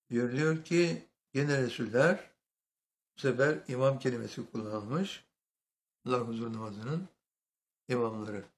Görülüyor ki gene Resuller bu sefer imam kelimesi kullanılmış. Allah huzur namazının imamları.